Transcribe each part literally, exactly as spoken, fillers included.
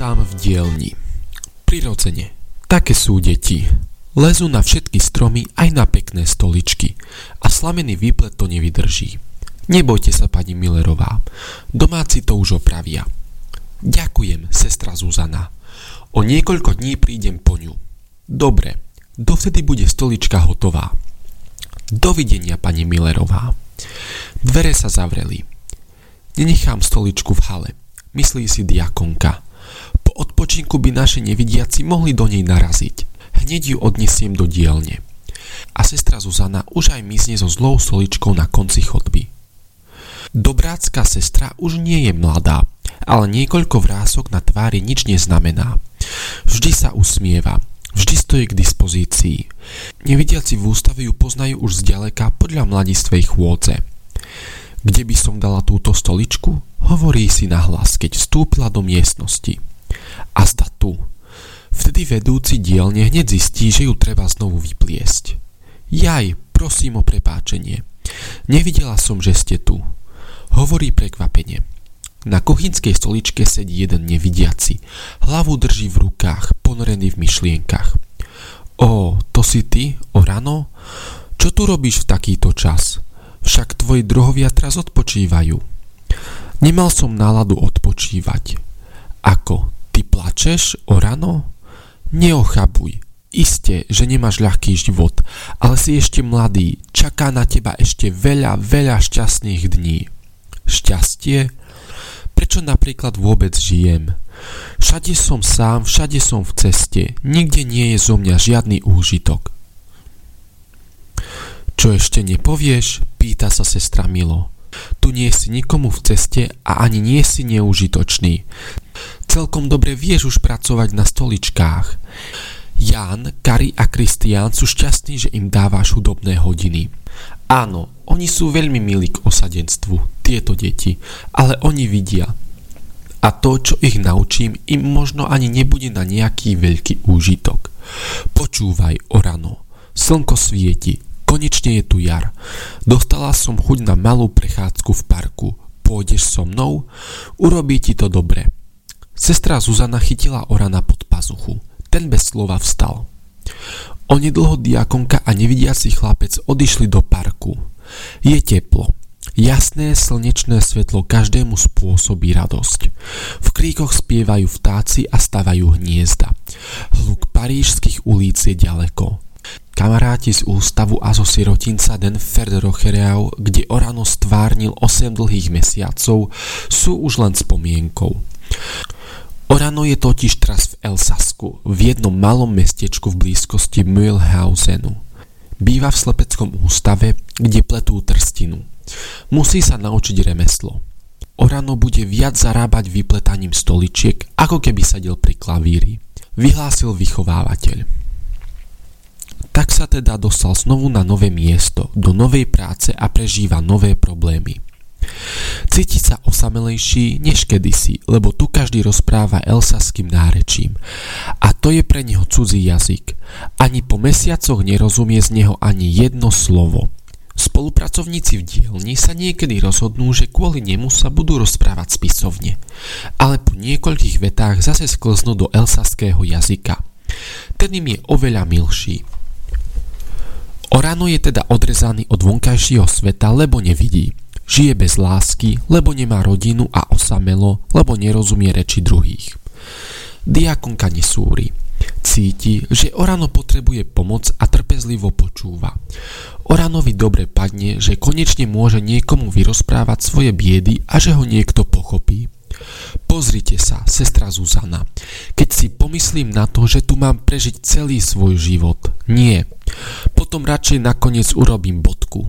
sám v dielni. Prirodzene. Také sú deti. Lezú na všetky stromy, aj na pekné stoličky. A slamený výplet to nevydrží. Nebojte sa, pani Millerová. Domáci to už opravia. Ďakujem, sestra Zuzana. O niekoľko dní prídem po ňu. Dobre, dovtedy bude stolička hotová. Dovidenia, pani Millerová. Dvere sa zavreli. Nenechám stoličku v hale, myslí si diakonka. Po odpočinku by naši nevidiaci mohli do nej naraziť. Hneď ju odnesiem do dielne. A sestra Zuzana už aj mizne so zlou stoličkou na konci chodby. Dobrácka sestra už nie je mladá, ale niekoľko vrások na tvári nič neznamená. Vždy sa usmieva, vždy stojí k dispozícii. Nevidiaci v ústave ju poznajú už zďaleka podľa mladistvej chôdze. Kde by som dala túto stoličku? Hovorí si nahlas, keď vstúpila do miestnosti. A zda tu. Vtedy vedúci dielne hneď zistí, že ju treba znovu vypliesť. Jaj, prosím o prepáčenie. Nevidela som, že ste tu. Hovorí prekvapene. Na kuchynskej stoličke sedí jeden nevidiaci. Hlavu drží v rukách, ponorený v myšlienkach. Ó, to si ty, Orano? Čo tu robíš v takýto čas? Však tvoji druhovia teraz odpočívajú. Nemal som náladu odpočívať. Ako, ty plačeš, Orano? Neochabuj. Isté, že nemáš ľahký život, ale si ešte mladý. Čaká na teba ešte veľa, veľa šťastných dní. Šťastie? Prečo napríklad vôbec žijem? Všade som sám, všade som v ceste. Nikde nie je zo mňa žiadny úžitok. Čo ešte nepovieš? Pýta sa sestra Milo. Tu nie si nikomu v ceste a ani nie si neužitočný. Celkom dobre vieš už pracovať na stoličkách. Ján, Kari a Kristián sú šťastní, že im dávaš hudobné hodiny. Áno, oni sú veľmi milí k osadenstvu, tieto deti, ale oni vidia. A to, čo ich naučím, im možno ani nebude na nejaký veľký úžitok. Počúvaj, Orano, slnko svieti, konečne je tu jar. Dostala som chuť na malú prechádzku v parku. Pôjdeš so mnou? Urobí ti to dobre. Sestra Zuzana chytila Orana pod pazuchu. Ten bez slova vstal. Onedlho diakonka a nevidiaci chlapec odišli do parku. Je teplo. Jasné slnečné svetlo každému spôsobí radosť. V kríkoch spievajú vtáci a stavajú hniezda. Hluk parížskych ulic je ďaleko. Kamaráti z ústavu a zo sirotinca Den Ferderochereau, kde Orano stvárnil osem dlhých mesiacov, sú už len spomienkou. Orano je totiž teraz v Elsasku, v jednom malom mestečku v blízkosti Mühlhausenu. Býva v slepeckom ústave, kde pletú trstinu. Musí sa naučiť remeslo. Orano bude viac zarábať vypletaním stoličiek, ako keby sedel pri klavíri, vyhlásil vychovávateľ. Tak sa teda dostal znovu na nové miesto, do novej práce a prežíva nové problémy. Cíti sa osamelejší než kedysi, lebo tu každý rozpráva elsaským nárečím. A to je pre neho cudzí jazyk. Ani po mesiacoch nerozumie z neho ani jedno slovo. Spolupracovníci v dielni sa niekedy rozhodnú, že kvôli nemu sa budú rozprávať spisovne. Ale po niekoľkých vetách zase sklznú do elsaského jazyka. Ten im je oveľa milší. Orano je teda odrezaný od vonkajšieho sveta, lebo nevidí. Žije bez lásky, lebo nemá rodinu a osamelo, lebo nerozumie reči druhých. Diakonka nesúri. Cíti, že Orano potrebuje pomoc a trpezlivo počúva. Oranovi dobre padne, že konečne môže niekomu vyrozprávať svoje biedy a že ho niekto pochopí. Pozrite sa, sestra Zuzana, keď si pomyslím na to, že tu mám prežiť celý svoj život. Nie, potom radšej nakoniec urobím bodku.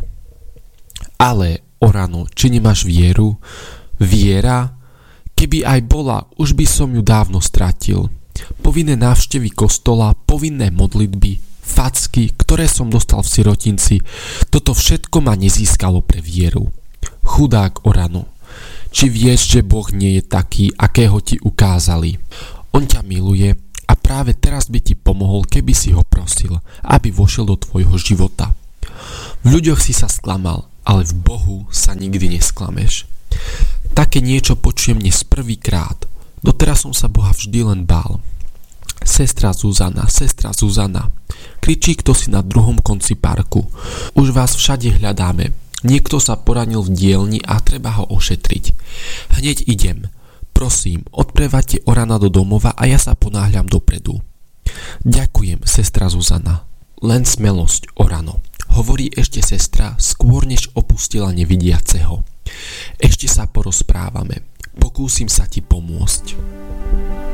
Ale Orano, či nemáš vieru? Viera? Keby aj bola, už by som ju dávno stratil. Povinné návštevy kostola, povinné modlitby, facky, ktoré som dostal v sirotinci, toto všetko ma nezískalo pre vieru. Chudák Orano, či vieš, že Boh nie je taký, akého ti ukázali? On ťa miluje a práve teraz by ti pomohol, keby si ho prosil, aby vošiel do tvojho života. V ľuďoch si sa sklamal, ale v Bohu sa nikdy nesklameš. Také niečo počujem dnes prvýkrát. Doteraz som sa Boha vždy len bál. Sestra Zuzana, sestra Zuzana, kričí kto si na druhom konci parku. Už vás všade hľadáme. Niekto sa poranil v dielni a treba ho ošetriť. Hneď idem. Prosím, odprevajte Orana do domova a ja sa ponáhľam dopredu. Ďakujem, sestra Zuzana. Len smelosť, Orano, hovorí ešte sestra, skôr než opustila nevidiaceho. Ešte sa porozprávame. Pokúsim sa ti pomôcť.